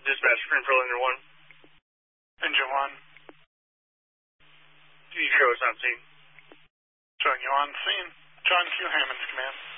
Dispatch, Springfield, Engine 1. Engine 1. Eco is on scene. Showing you on scene. John Q. Hammond's command.